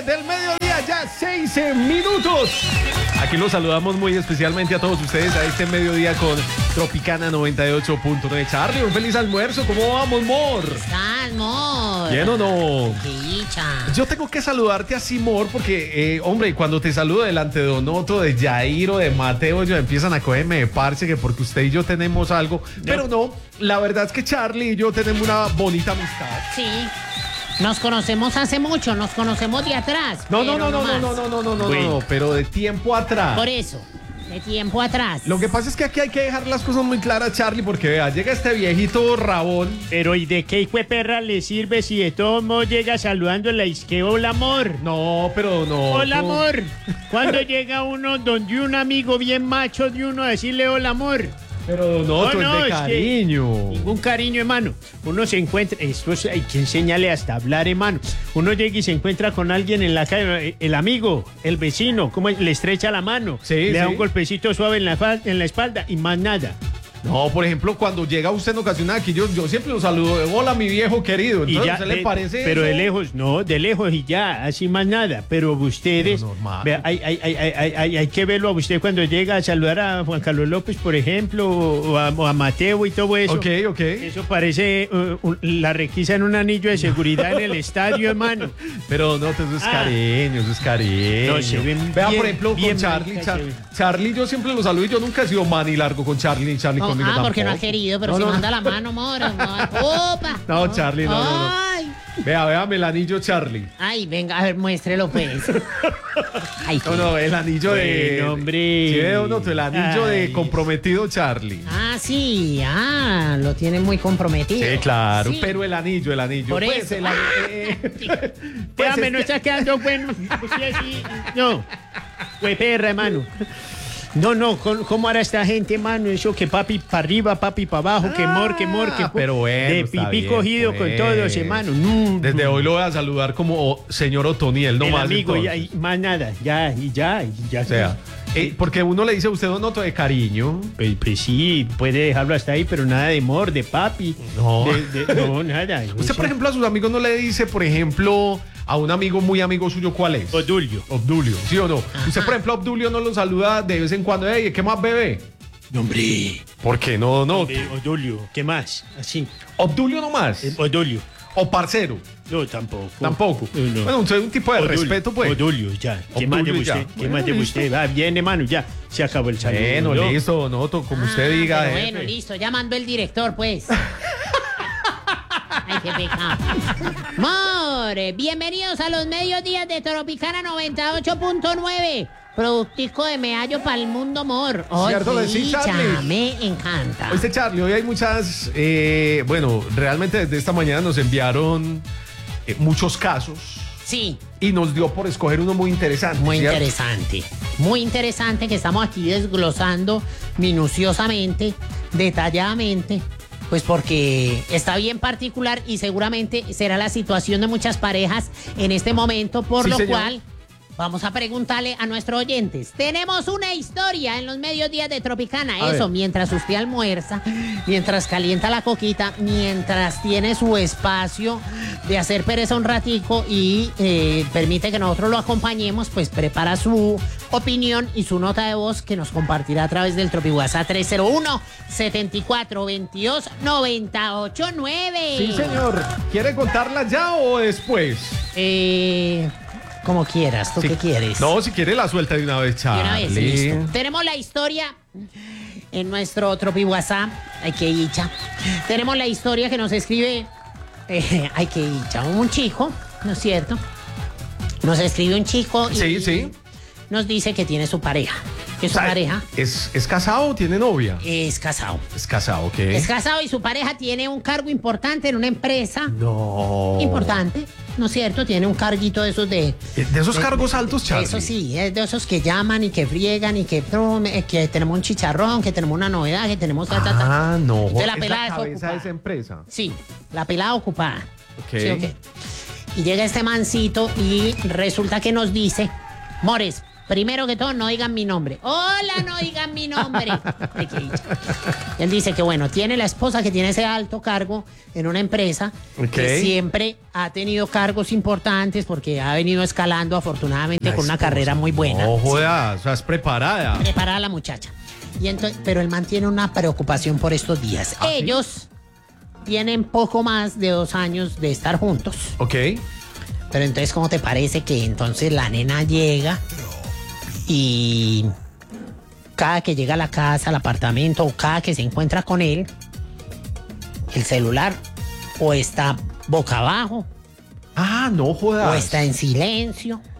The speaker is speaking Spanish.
del mediodía, ya 6 minutos. Aquí los saludamos muy especialmente a todos ustedes a este mediodía con Tropicana 98.9. Charlie, un feliz almuerzo. ¿Cómo vamos, Mor? ¿Estás, Mor? ¿Bien o no? ¡Qué dicha! Yo tengo que saludarte así, Mor, porque, hombre, cuando te saludo delante de Donoto, de Jair o de Mateo, ellos empiezan a cogerme de parche que porque usted y yo tenemos algo. Pero no, la verdad es que Charlie y yo tenemos una bonita amistad. Sí. Nos conocemos hace mucho, nos conocemos de atrás. No, pero de tiempo atrás. Por eso, de tiempo atrás. Lo que pasa es que aquí hay que dejar las cosas muy claras, Charlie, porque vea, llega este viejito rabón. Pero ¿y de qué hijo de perra le sirve si de todos modos llega saludando la isque? Hola, amor. No, pero no. Hola, tú- amor. Cuando llega uno donde un amigo bien macho de uno a decirle hola, amor. Pero no, tú es de es que cariño. ningún cariño, hermano. Uno se encuentra, esto hay que enseñarle hasta hablar, hermano. Uno llega y se encuentra con alguien en la calle, el amigo, el vecino, como le estrecha la mano, Sí, le da sí. un golpecito suave en la espalda y más nada. No, por ejemplo, cuando llega usted en ocasiones aquí, yo siempre lo saludo. Hola, mi viejo querido. Y Entonces, ya, ¿a usted le parece pero eso? de lejos, no, de lejos y ya, así más nada. Pero ustedes, Pero normal. vea, hay que verlo a usted cuando llega a saludar a Juan Carlos López, por ejemplo, o a Mateo y todo eso. Ok. Eso parece la requisa en un anillo de seguridad en el estadio, hermano. Pero no, eso es cariño, eso es cariño. No, se ven Vea, bien- por ejemplo, bien con Charlie. marica, se ven. Charlie, yo siempre lo saludo y yo nunca he sido mani largo con Charlie, ni Charlie conmigo porque no tampoco. has querido, pero No, si no, manda la mano, Mor. ¡Opa! No, Charlie, no. Ay, Vea, véame el anillo, Charlie. ay, venga, a ver, muéstrelo, pues. Ay, No, el anillo de... Bueno, hombre. Sí, veo, no, el anillo de Ay. comprometido, Charlie. Ah, sí, lo tiene muy comprometido. Sí, claro, Sí. pero el anillo. Por pues, eso. Déjame, es no que- está quedando bueno. Usted así, no. Güey, perra, hermano. No, ¿cómo hará esta gente, mano? Eso que papi para arriba, papi para abajo, que mor. pero bueno, de está pipí bien, cogido pues. con todos, hermano. No, Desde hoy lo voy a saludar como señor Otoniel, no el más. amigo, entonces. y más nada, ya. O sea, porque uno le dice a usted Donoto de cariño. Pues sí, puede dejarlo hasta ahí, pero nada de mor, de papi. No. No, nada. Usted, por ejemplo, a sus amigos no le dice, por ejemplo, a un amigo muy amigo suyo, ¿cuál es? Odulio. Obdulio, ¿sí o no? Usted, por ejemplo, a Obdulio no lo saluda de vez en cuando. Ey, ¿qué más, bebé? Hombre. ¿Por qué no? Odulio, ¿qué más? Así. Obdulio nomás. Odulio. O parcero. No, tampoco. Tampoco. No. Bueno, un tipo de Odulio, respeto, pues. Odulio, ya. ¿Qué más de Obdulio, usted? ya. ¿Qué Bueno, más de listo. usted? Va bien, hermano, ya. Se acabó el saludo. Bueno, ¿no? listo, Donoto, como usted diga. Pero jefe. bueno, listo, ya mandó el director, pues. Ay, qué pecado. More, bienvenidos a los mediodías de Tropicana 98.9. Productico de meallo para el mundo, Mor. Cierto que sí, Charlie. Me encanta. Oíste, Charlie, hoy hay muchas, bueno, realmente desde esta mañana nos enviaron muchos casos Sí, y nos dio por escoger uno muy interesante. muy ¿cierto? interesante. Muy interesante que estamos aquí desglosando minuciosamente, detalladamente. Pues porque está bien particular y seguramente será la situación de muchas parejas en este momento, por Sí, lo señor. cual vamos a preguntarle a nuestros oyentes. Tenemos una historia en los mediodías de Tropicana. A Eso, ver. mientras usted almuerza, mientras calienta la coquita, mientras tiene su espacio de hacer pereza un ratico y permite que nosotros lo acompañemos, pues prepara su opinión y su nota de voz que nos compartirá a través del Tropi WhatsApp 301-7422-989. Sí, señor. ¿Quiere contarla ya o después? Como quieras, ¿tú Sí. qué quieres? No, si quiere la suelta de una vez, De Charlie. una vez, listo. Tenemos la historia en nuestro Tropi WhatsApp. Ay, qué dicha. Tenemos la historia que nos escribe. Ay, qué dicha. Un chico, ¿no es cierto? Nos escribe un chico y Sí. nos dice que tiene su pareja. Que su O sea, pareja ¿Es casado o tiene novia? es casado. Es casado, ok. Es casado y su pareja tiene un cargo importante en una empresa. No. Importante, ¿no es cierto? Tiene un carguito de esos de esos cargos altos, Charlie. Eso sí, es de esos que llaman y que friegan y que tenemos un chicharrón, que tenemos una novedad, que tenemos ta. Ah, no. Entonces la Es pelada está cabeza de ocupada. esa empresa. Sí, la pelada ocupada. Ok. Sí, ok. Y llega este mancito y resulta que nos dice, Mores, Primero que todo, no digan mi nombre. Hola, no digan mi nombre. Ay, qué dicha. Él dice que, bueno, tiene la esposa que tiene ese alto cargo en una empresa que siempre ha tenido cargos importantes porque ha venido escalando afortunadamente con una carrera muy buena. No jodas, o sea, es preparada. Preparada la muchacha. Y entonces, pero él mantiene una preocupación por estos días. Ellos tienen poco más de 2 años de estar juntos. Ok. Pero entonces, ¿cómo te parece que entonces la nena llega y cada que llega a la casa, al apartamento, o cada que se encuentra con él, el celular o está boca abajo, Ah, no jodas. o está en silencio,